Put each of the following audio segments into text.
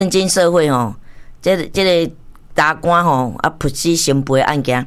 现今社会吼，这个大官吼啊，扑死新妇的案件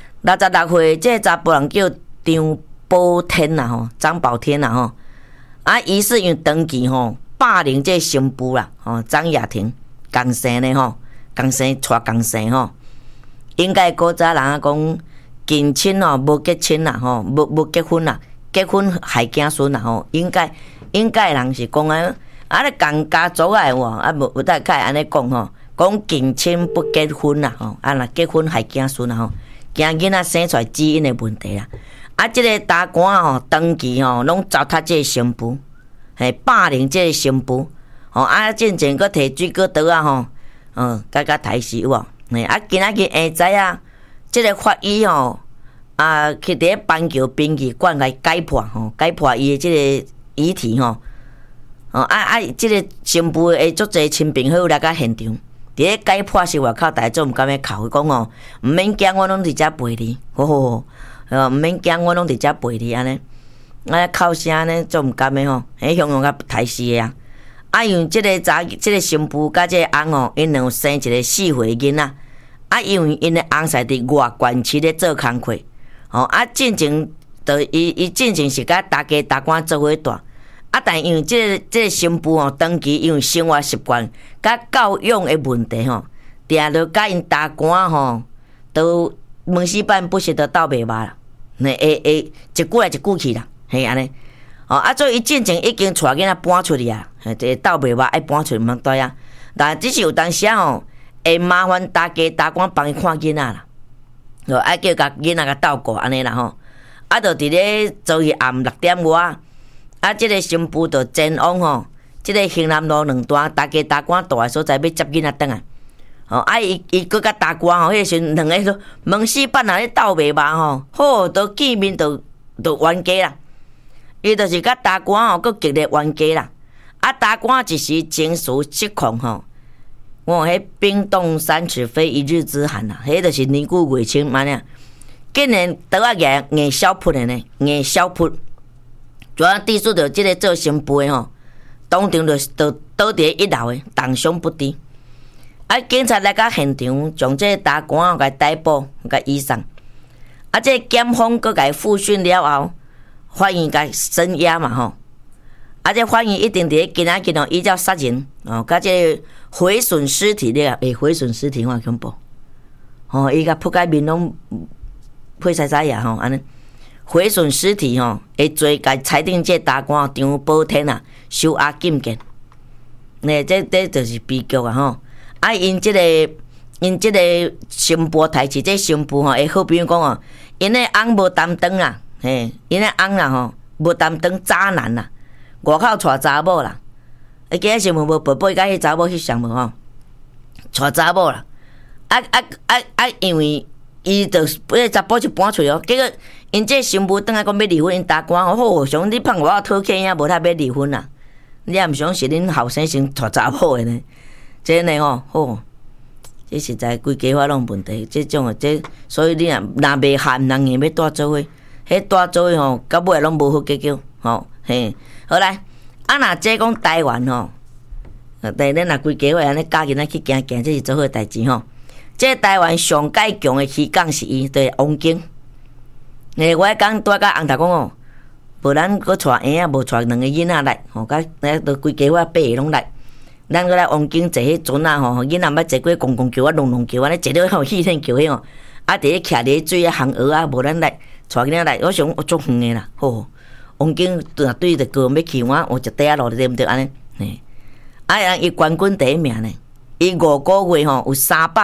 ，66岁这个查甫人叫张宝天啦吼，张宝天啦吼，啊，疑似因长期吼霸凌这新妇啦，吼张雅婷刚生的吼，刚生吼，应该古早人啊讲近亲吼无结亲啦吼，无结婚啦，结婚害子孙啦吼，应该人是讲啊咧共家族诶喎，啊无大概安尼讲吼，讲近亲不结婚啦吼，啊若结婚害子孙啦吼，惊囡仔生出来基因诶问题啦。啊，即个大官吼，长期吼拢糟蹋即个新妇，嘿霸凌即个新妇，吼啊进前佫摕水果刀啊吼，甲刣死有无？嘿啊，今仔日下早啊，即个法医吼啊去伫咧板桥殡仪馆来解剖伊诶即个遗体吼，即个新妇诶足侪亲朋好友来到现场，伫咧解剖室外口，大家总毋甘要哭，讲吼毋免惊，我拢伫遮陪你，吼。毋免惊，我拢伫遮陪你安尼，啊哭声呢，总毋甘的吼，迄形容较刣死的啊！啊，因为即个新妇甲即个翁哦，因两有生一个4岁囡仔，啊，因为因的翁婿伫外县市咧做工课，吼啊，进前就伊进前是甲大官做伙住，啊，但因为即个新妇吼，长期因为生活习惯甲教养的问题吼，定着甲因大官吼都。门西办不时得斗袂骂啦，一句来一句去啦，嘿安尼。哦，啊，所以伊进前已经带囡仔搬出去啊，这斗袂骂爱搬出去毋通对啊。但只是有当时吼，会麻烦大官帮伊看囡仔啦，就爱叫甲囡仔甲斗过安尼啦吼。啊，就伫咧昨日暗6点外，啊，即个新妇就前往吼，即个兴南路2段大官住的所在要接囡仔转来。哦，啊，伊佮甲大官吼，迄个时阵两个都门死板啊咧斗袂骂吼，好都见面都冤家啦。伊就是甲大官吼，佮激烈冤家啦。啊，大官一时情绪失控吼，迄冰冻三尺非一日之寒啦，迄就是年久月清嘛呢。竟然倒啊硬小扑的呢，硬小扑，主要提出着即个做新妇的吼，当场就倒伫1楼的，重伤不治。啊！警察来到现场，将这个大官甲逮捕，甲移送。啊！这检方佮甲复讯了后，法院甲声押嘛吼。啊！这法院一定伫今仔日依照杀人哦，甲这毁损尸体了，毁损尸体我恐怖。哦，伊甲扑街面拢配晒呀吼，安尼毁损尸体吼，会罪甲裁定这大官张宝天啊，收押禁见。这就是悲剧啊吼！啊，因即个新妇台词，这新妇吼，会好比如讲哦，因的翁无担当啦，嘿，因的翁啦吼，无担当渣男啦，外口娶查某啦，今日新闻无报报，甲迄查某翕相无吼，娶查某啦，因为伊就迄查甫就搬出去哦，结果因这新妇转来讲要离婚，因大官吼，想你碰我讨客影，无他要离婚啦，你也毋想是恁后生先娶查某的呢？真诶吼，这实在规家法拢问题。这种这所以你若袂合，人硬要带做伙，迄带做伙吼，到尾拢无好结局吼。嘿，好来，啊若这讲台湾吼，但咱若规家法安尼教囡仔去行，这是做好代志吼。这台湾上界强诶渔港是伊，对王景。我迄讲拄甲翁头讲哦，无咱搁带婴仔，无带2个囡仔来，吼，甲都规家法8个拢来。咱过来王景坐迄船啊吼，囡仔捌坐过公桥啊、龙桥啊，咧坐了吼气天桥迄吼，啊，伫咧徛伫水啊、航鹅啊，无咱来带囡仔来，我想足远诶啦，吼，王景对着高要去我一块仔路对毋对安尼？嘿，啊，伊冠军第1名呢，伊5个月吼有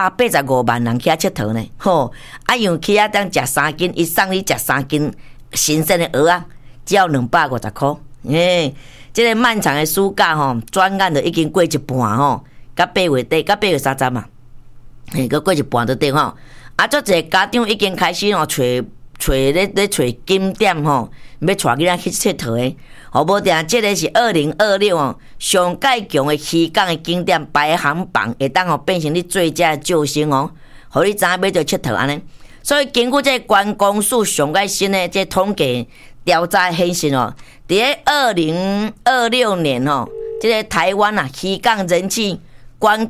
385万人去遐佚佗呢，吼，啊，因为去遐当食3斤，伊送你食3斤新鲜诶蚵仔，只要250块，嘿。这个漫长的暑假吼，转眼就已经过一半吼，到8月底，到8月30嘛，嘿，佮过一半就对吼。啊，足侪家长已经开始吼找景点吼，要带囡仔去佚佗的。好无定，这个是2026哦，上界强的渔港的景点排行榜，会当吼变成你最佳的救星哦，互你知影要做佚佗安尼。所以根据这观光署上界新的这统计调查显示哦，伫2026年哦，这个台湾啊渔港人气关